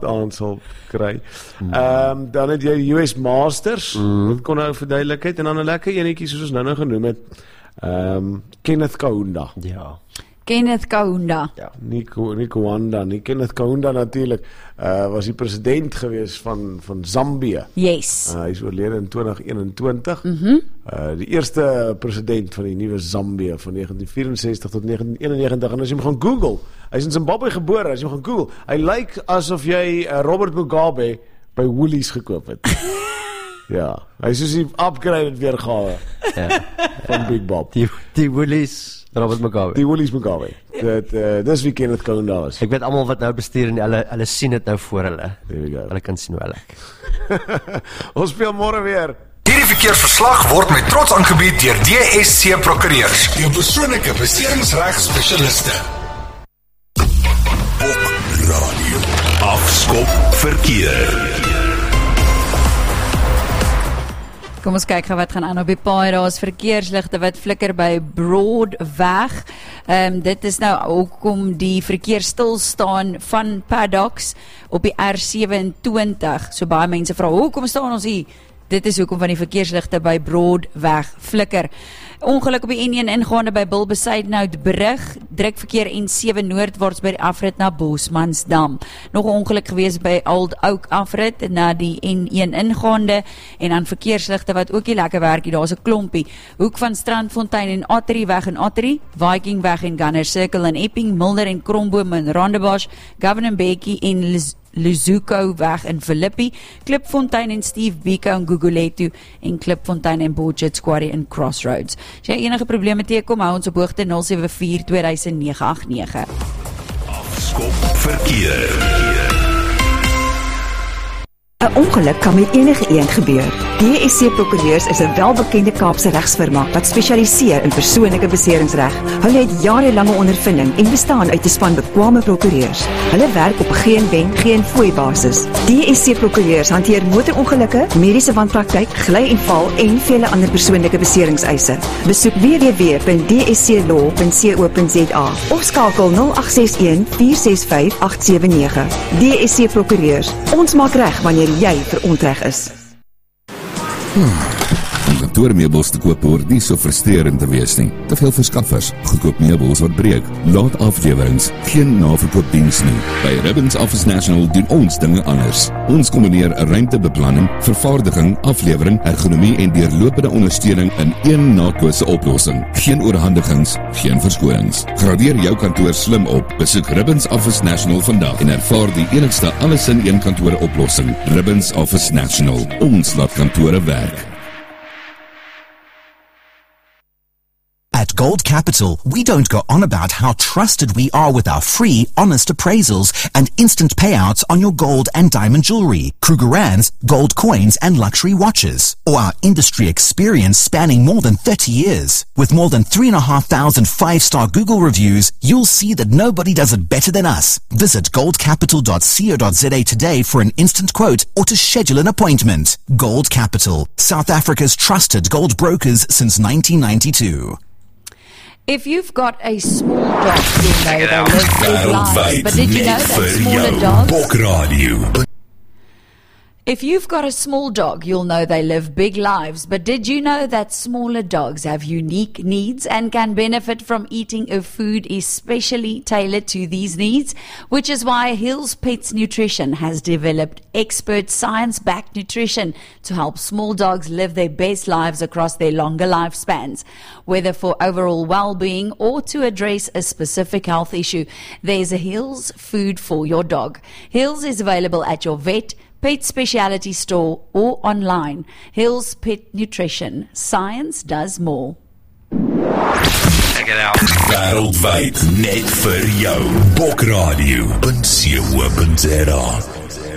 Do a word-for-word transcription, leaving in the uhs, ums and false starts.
aan sal kry. Ehm um, dan het jy U S Masters, mm. wat kon nou verduidelikheid, en dan 'n lekker enetjie soos ons nou nou genoem het. Ehm um, Kenneth Kaunda. Ja. Kenneth Kaunda. Ja, nie nie Kaunda, nie Kenneth Kaunda natuurlik. Uh was die president gewees van van Zambië. Yes. Uh, hy is oorlede in twintig eenentwintig. Mhm. Mm uh die eerste president van die nuwe Zambië van negentien vyerensestig tot negentien eenennegentig, en as jy hom gaan Google, hy is in Zimbabwe gebore, as jy hom gaan Google, hy lyk asof jy uh, Robert Mugabe by Woolies gekoop het. Ja, hy is soos die upgraded weergawe ja. van Big Bob. Die, die Woolies Robert Mugabe. Die Woolies Mugabe. Dit uh, dis wie Kenneth Kaunda is. Ek weet almal wat nou bestuur en hulle hulle sien dit nou voor hulle. There we go. Hulle kan sien hoe hulle lyk. Ons speel môre weer. Hierdie verkeersverslag word met trots aangebied deur D S C Prokureurs, jou persoonlike beserings-reg spesialiste. Op radio. Afskop verkeer. Kom ons kyk wat gaan aan op die paai. Daar is verkeersligte wat flikker by Broadweg. Um, dit is nou hoekom die verkeer stil staan van Paddocks op die R sewe-en-twintig. So baie mense vra, hoekom staan ons hier? Dit is hoekom van die verkeersligte by Broadweg flikker. Ongeluk op die N een ingaande by Bilbesuidnout brug, druk verkeer N sewe noordwaarts by die afrit na Bosmansdam. Nog 'n ongeluk gewees by Old Oak afrit na die N een ingaande, en dan verkeersligte wat ook nie lekker werk nie, daar is 'n klompie. Hoek van Strandfontein en Atterie weg in Atterie, Viking weg en Gunner Circle in Epping, Mulder en Kromboom in Rondebosch, Governor Bekkie en Liz Luzuko weg in Philippi, Klipfontein en Steve Biko in Guguletu en Klipfontein en Borchards Quarry in Crossroads. As jy enige probleme teekom, hou ons op hoogte nul sewe vier twee nege agt nege. Afskop verkeer. 'n Ongeluk kan met enige iemand gebeur. D S C Prokureurs is 'n welbekende Kaapse regsfirma wat spesialiseer in persoonlike beseringsreg. Hulle het jarelange ondervinding en bestaan uit 'n span bekwame prokureurs. Hulle werk op geen wen, geen fooi basis. D S C Prokureurs hanteer motorongelukke, mediese wanpraktyk, gly en val en vele ander persoonlike beseringseise. Besoek w w w punt d s c law punt co punt z a of skakel nul agt ses een vier ses vyf agt sewe nege. D S C Prokureurs. Ons maak reg wanneer jy verontreg is. Om kantoormeubels te koop hoort nie so frustrerend te wees nie. Te veel verskaffers, goedkoop meubels wat breek, laat aflewerings, geen naverkoopdiens nie. By Ribbons Office National doen ons dinge anders. Ons kombineer ruimtebeplanning, vervaardiging, aflewering, ergonomie en deurlopende ondersteuning in een nakose oplossing. Geen oorhandigings, geen verskonings. Gradeer jou kantoor slim op. Besoek Ribbons Office National vandag en ervaar die enigste alles in een kantoor oplossing. Ribbons Office National. Ons laat kantore werk. At Gold Capital, we don't go on about how trusted we are with our free, honest appraisals and instant payouts on your gold and diamond jewelry, Krugerrands, gold coins and luxury watches, or our industry experience spanning more than thirty years. With more than three and a half thousand five-star Google reviews, you'll see that nobody does it better than us. Visit gold capital dot co dot z a today for an instant quote or to schedule an appointment. Gold Capital, South Africa's trusted gold brokers since nineteen ninety-two. If you've got a small dog, you know they live big lives. But did you know that smaller dogs... If you've got a small dog, you'll know they live big lives. But did you know that smaller dogs have unique needs and can benefit from eating a food especially tailored to these needs? Which is why Hills Pets Nutrition has developed expert science-backed nutrition to help small dogs live their best lives across their longer lifespans. Whether for overall well-being or to address a specific health issue, there's a Hills food for your dog. Hills is available at your vet, pet specialty store or online. Hills Pet Nutrition. Science does more. Check it out. Wêreldwyd net vir jou. Bokradio punt co punt za